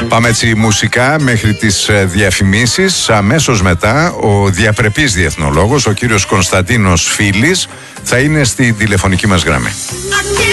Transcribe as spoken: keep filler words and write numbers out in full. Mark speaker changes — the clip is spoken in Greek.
Speaker 1: Πάμε έτσι μουσικά μέχρι τις διαφημίσεις. Αμέσως μετά ο διαπρεπής διεθνολόγος, ο κύριος Κωνσταντίνος Φίλης, θα είναι στη τηλεφωνική μας γραμμή.